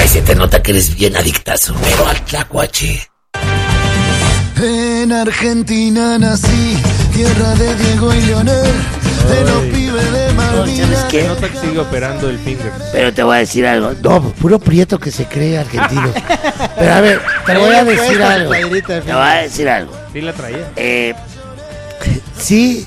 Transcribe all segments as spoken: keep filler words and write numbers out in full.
se te nota que eres bien adictazo. Pero al tlacuache. En Argentina nací, tierra de Diego y Leonel, de los pibes de Malvinas. ¿Qué? Nota que sigue operando el finger. Pero te voy a decir algo. No, puro prieto que se cree argentino. Pero a ver, te voy a decir algo. Te voy a decir algo. Sí la traía. Eh, sí,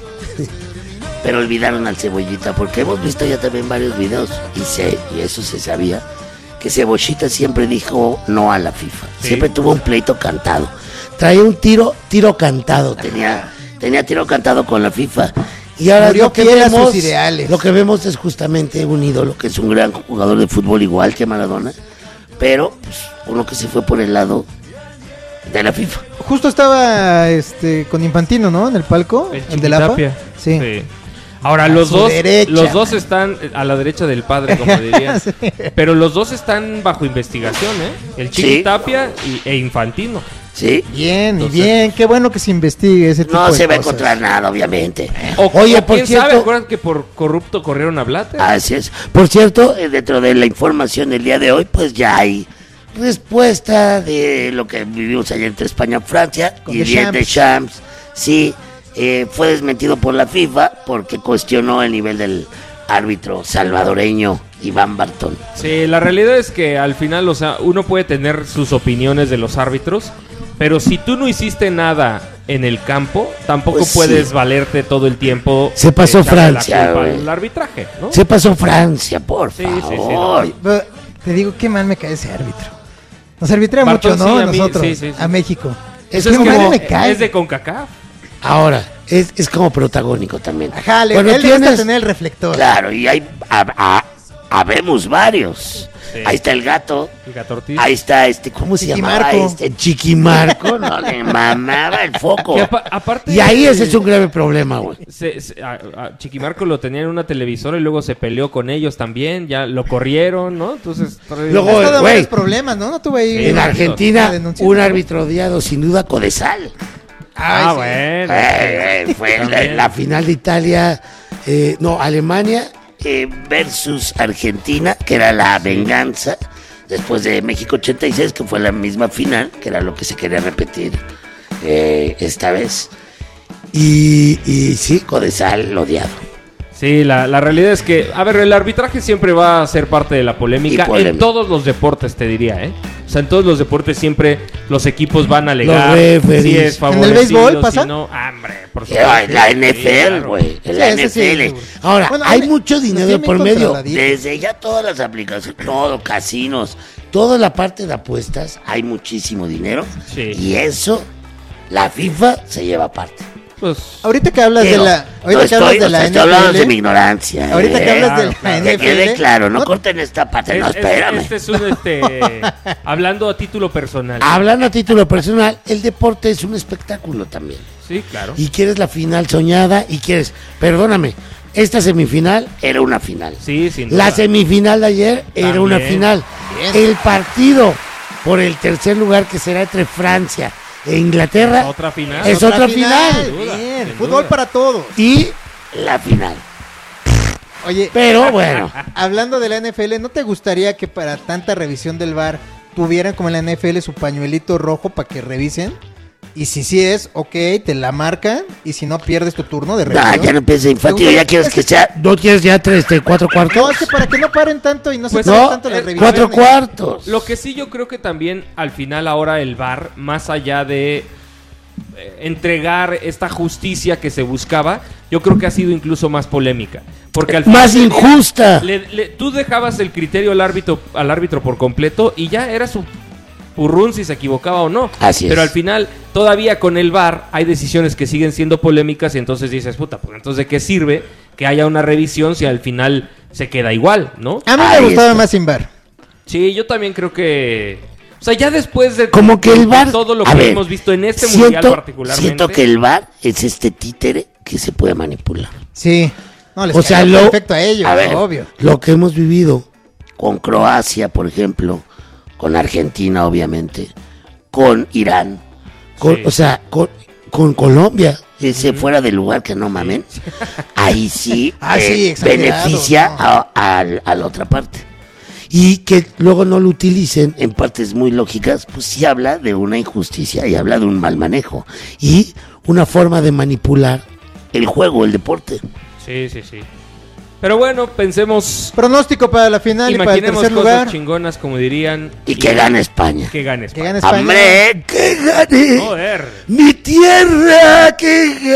pero olvidaron al Cebollita, porque hemos visto ya también varios videos y sé, y eso se sabía, que Cebollita siempre dijo no a la FIFA. Sí. Siempre tuvo un pleito cantado. Traía un tiro, tiro cantado, tenía, tenía tiro cantado con la FIFA. Y ahora Murió lo que fiel a vemos, sus ideales. lo que vemos es justamente un ídolo que es un gran jugador de fútbol igual que Maradona, pero pues, uno que se fue por el lado de la FIFA. Justo estaba este con Infantino, ¿no? En el palco, El, el de la A F A. Sí. sí. Ahora, A los su dos, derecha. los dos están a la derecha del padre, como dirían. Sí. Pero los dos están bajo investigación, ¿eh? El Chiqui Sí. Tapia y, e Infantino. Sí. Bien, y Entonces, bien, qué bueno que se investigue ese tipo No de se va a cosas. encontrar nada, obviamente. O, Oye, o por quién cierto- sabe, ¿recuerdan que por corrupto corrieron a Blatter? Así es. Por cierto, eh, dentro de la información del día de hoy, pues ya hay respuesta de lo que vivimos ayer entre España y Francia. Con y Deschamps. bien Deschamps, sí, eh, fue desmentido por la FIFA porque cuestionó el nivel del árbitro salvadoreño Iván Bartón. Sí, la realidad es que al final, o sea, uno puede tener sus opiniones de los árbitros, pero si tú no hiciste nada en el campo, tampoco Pues puedes sí. valerte todo el tiempo. Se pasó de echarle la Francia, culpa güey. al arbitraje, ¿no? Se pasó Francia, por Sí, sí, sí, favor. no. Pero te digo, qué mal me cae ese árbitro. Nos arbitra Bartón, mucho, ¿no? sí, A a mí, nosotros, sí, sí, sí. a México. Es, Qué como, mal me cae. Es de CONCACAF. ahora, es, es como protagónico también. Ajá, le, Cuando él le gusta tienes- tener el reflector. Claro, y hay, hab- ha- habemos varios. Sí. Ahí está el gato. El Gato Ortiz. Ahí está este, ¿cómo se llamaba Chiquimarco. este? Chiquimarco, no le mamaba el foco. Que apa- aparte, Y ahí ese es un grave problema, güey. se- se- a- a Chiquimarco lo tenía en una televisora y luego se peleó con ellos también, ya lo corrieron, ¿no? Entonces, Luego, Ha estado güey, varios problemas, ¿no? No tuve ahí. Sí, En no, Argentina, una denuncia. un árbitro odiado, sin duda, Codesal. ah, Ay, sí. bueno. Eh, eh, fue la, También. la final de Italia, eh, no, Alemania eh, versus Argentina, que era la venganza, después de México ochenta y seis, que fue la misma final, que era lo que se quería repetir eh, esta vez. Y, y sí, Codesal odiado. Sí, la, la realidad es que, a ver, el arbitraje siempre va a ser parte de la polémica Y polémica. en todos los deportes, te diría, ¿eh? O sea, en todos los deportes siempre los equipos van a alegar Los referees. si es ¿En favorecido, el béisbol si pasa? no, hambre, por Eh, supuesto. la Sí, N F L, claro. güey. Sí, La ese sí, N F L. seguro. Ahora, Bueno, hay hay- mucho nos dinero tienen por medio. controladito. Desde ya todas las aplicaciones, todo, casinos, toda la parte de apuestas, hay muchísimo dinero. Sí. Y eso, la FIFA se lleva aparte. Pues, Ahorita que hablas de Pero la, no ahorita que estoy, hablas de o sea, la estoy hablando de mi N F L, ignorancia. ahorita eh. que hablas de Claro, la claro. Que quede N F L, claro, no ¿no? corten esta parte, no, es- es- espérame. este es un, este, hablando a título personal. Hablando a título personal, el deporte es un espectáculo también. Sí, claro. Y quieres la final soñada y quieres, perdóname, esta semifinal era una final. Sí, sin duda. La semifinal de ayer era También. una final. Bien. El partido por el tercer lugar que será entre Francia e Inglaterra Otra final. es otra final. Sin duda, Bien, sin fútbol duda. para todos. y la final. Oye, Pero bueno, hablando de la N F L, ¿no te gustaría que para tanta revisión del V A R tuvieran como en la N F L su pañuelito rojo para que revisen? Y si sí es, ok, te la marcan. Y si no, pierdes tu turno de revisión. nah, ya no empieza infantil, ya quieres que sea, no quieres ya tres, este, cuatro No, cuartos. es que para que no paren tanto y no se Pues paren no, tanto las eh, revisiones. Cuatro cuartos. Lo que sí yo creo que también al final ahora el V A R, más allá de eh, entregar esta justicia que se buscaba, yo creo que ha sido incluso más polémica. Porque al Más final del día, injusta. le- le- tú dejabas el criterio al árbitro, al árbitro por completo y ya era su purrún si se equivocaba o no. Así es. Pero al final, todavía con el V A R hay decisiones que siguen siendo polémicas y entonces dices, puta, pues entonces ¿de qué sirve que haya una revisión si al final se queda igual, ¿no? A mí Ahí me gustaba está. más sin V A R. Sí, yo también creo que... O sea, ya después de, Como que el de V A R, todo lo a que ver, hemos visto en este siento, mundial particularmente... siento que el V A R es este títere que se puede manipular. Sí. No, les O sea, cayó lo, perfecto a ellos, a ver, obvio. lo que hemos vivido con Croacia, por ejemplo, con Argentina, obviamente, con Irán, con, Sí. o sea, con, con Colombia, ese fuera del lugar que no mamen, ahí sí, Ah, eh, sí, exagerado, beneficia no. a, a- a la otra parte. y que luego no lo utilicen en partes muy lógicas, pues sí habla de una injusticia y habla de un mal manejo y una forma de manipular el juego, el deporte. Sí, sí, sí. Pero bueno, pensemos, Pronóstico para la final y para el imaginemos tercer cosas lugar. chingonas, como dirían. Y que gane España. Que gane Que España. gane España. ¡Hombre, que gane! Joder. ¡Mi tierra que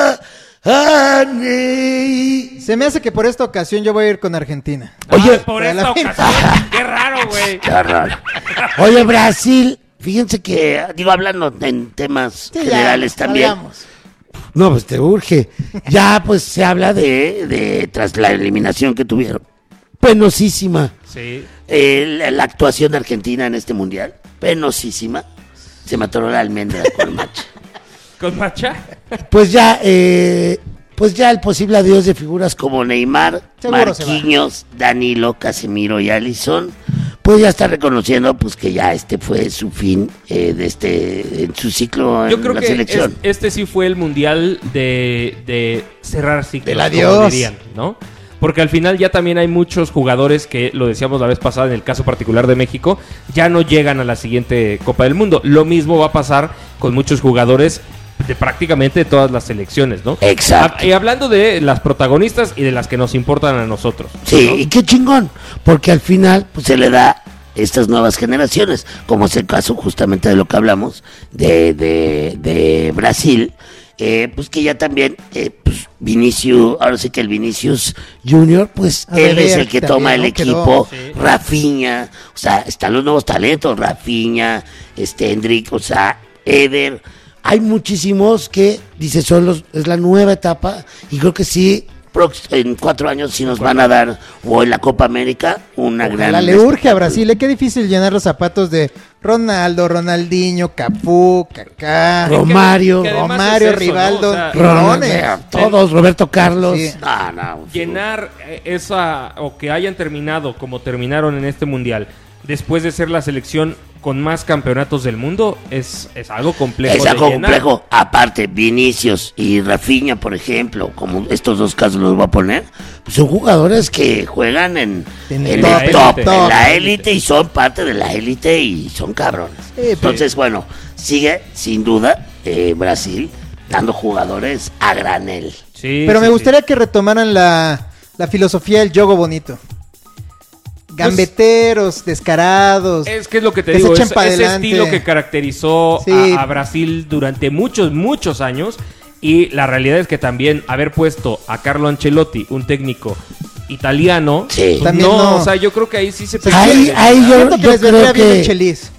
gane! Se me hace que por esta ocasión yo voy a ir con Argentina. Oye, Ah, por para esta la ocasión. Qué raro, güey. qué raro. Oye, Brasil, fíjense que, digo, hablando en temas Sí, ya, generales también. salgamos. No, pues te urge. Ya, pues se habla de, de tras la eliminación que tuvieron. Penosísima. Sí. Eh, la, la actuación de Argentina en este mundial. Penosísima. Se me atoró la almendra con macha. ¿Con Macha? Pues ya, eh, pues ya el posible adiós de figuras como Neymar, Seguro se va. Marquinhos, Danilo, Casemiro y Alisson, pues ya está reconociendo pues que ya este fue su fin eh, de este en su ciclo en Yo creo la que selección. es- este sí fue el mundial de, de cerrar ciclos, Del como adiós. dirían, ¿no? Porque al final ya también hay muchos jugadores que, lo decíamos la vez pasada en el caso particular de México, ya no llegan a la siguiente Copa del Mundo. Lo mismo va a pasar con muchos jugadores de prácticamente todas las selecciones, ¿no? Exacto. Ah, y hablando de las protagonistas y de las que nos importan a nosotros. Sí, y qué chingón, porque al final pues se le da estas nuevas generaciones, como es el caso justamente de lo que hablamos de, de, de Brasil, eh, pues que ya también, eh, pues Vinicius, ahora sí que el Vinicius Junior, pues A él ver, es el que también, toma el ¿no? equipo, Quedó, sí. Rafinha, o sea, están los nuevos talentos, Rafinha, este Hendrik, o sea, Eder. Hay muchísimos que, dice, son los, es la nueva etapa y creo que sí, prox- en cuatro años sí nos van a dar, o en la Copa América, una Ojalá gran... le urge a Brasil. ¿eh? Qué difícil llenar los zapatos de Ronaldo, Ronaldinho, Cafú, Kaká, Ro- Romario, Que además Romario, es eso, ¿no? Rivaldo, O sea, Quirones. Todos, Roberto Carlos. Sí. Ah, no, Llenar eh, esa, o que hayan terminado como terminaron en este mundial, después de ser la selección con más campeonatos del mundo, es, es algo complejo. es de algo llenar. complejo. Aparte, Vinicius y Rafinha, por ejemplo, como estos dos casos los voy a poner, pues son jugadores que juegan en, En en el el top, top, élite. en la élite y son parte de la élite y son cabrones. Sí, pues. Entonces, bueno, sigue sin duda eh, Brasil dando jugadores a granel. Sí, Pero sí, me sí. gustaría que retomaran la, la filosofía del yogo bonito. Gambeteros, descarados. Es que es lo que te que se digo, echen es, pa' ese adelante. estilo que caracterizó Sí. a, a Brasil durante muchos, muchos años. Y la realidad es que también haber puesto a Carlo Ancelotti, un técnico italiano, Sí. pues También no, no. o sea, yo creo que ahí sí se Se Ahí- pierde. ahí yo- Siento que les creo vendría bien que- el Chelis.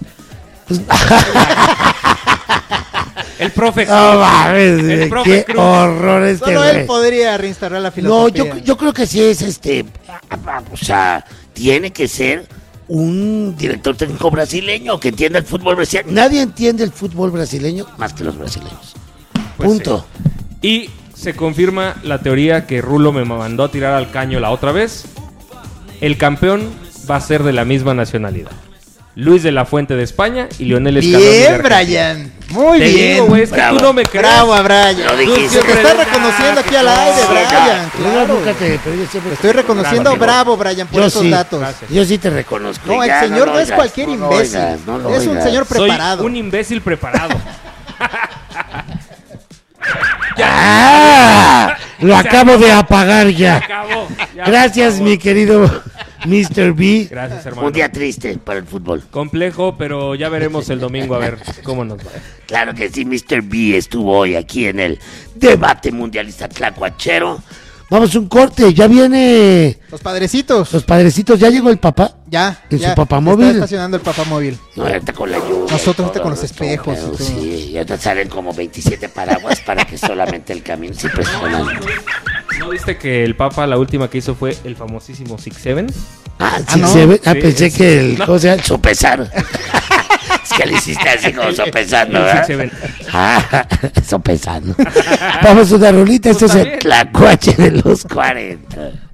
El profe No Cruz. mames, El güey, profe qué Cruz. horror este Solo güey. él podría reinstaurar la No, filosofía. yo, yo creo que sí es este, o sea, tiene que ser un director técnico brasileño que entienda el fútbol brasileño. Nadie entiende el fútbol brasileño más que los brasileños. Pues Punto. sí. Y se confirma la teoría que Rulo me mandó a tirar al caño la otra vez. El campeón va a ser de la misma nacionalidad. Luis de la Fuente de España y Lionel Scaloni de Bien, Argentina. Brian. Muy Te bien. digo, güey, es que Bravo. tú no me crees. Bravo a Brian. Lo Tú dijiste. siempre estás Ah, reconociendo aquí qué al aire, cosa. Brian. Yo Claro. nunca te, pero yo siempre Te estoy reconociendo, Bravo, bravo, Brian, por Yo esos sí. datos. Gracias. Yo sí te reconozco. No, el Ya, señor lo no es oigas, cualquier no lo imbécil. oigas, no lo Es un oigas. señor Soy preparado. un imbécil preparado. ¡Ah! Lo Se acabo de apagar Se ya. acabó. Ya Gracias, se acabó. mi querido mister B. Gracias, hermano. Un día triste para el fútbol. Complejo, pero ya veremos el domingo a ver cómo nos va. Claro que sí, mister B estuvo hoy aquí en el debate mundialista tlacuachero. Vamos a un corte, ya viene Los padrecitos. los padrecitos, ya llegó el papá. Ya. ¿En ya, su papamóvil? Está estacionando el papamóvil. No, ahorita con la lluvia. Nosotros y ahorita todo, con los ¿no? espejos y Todo, todo. Sí, y ahorita salen como veintisiete paraguas para que solamente el camino se impresionante. ¿No viste que el Papa la última que hizo fue el famosísimo Six Seven? Ah, Ah, sí, ¿no? se ve. Ah, Sí, pensé es- que el. no. ¿Cómo se llama? Sopesar. Es que le hiciste así como sopesando, El ¿verdad? Six Seven. Ah, sopesando. Vamos a una rolita, esto Pues es el también. tlacuache de los cuarenta.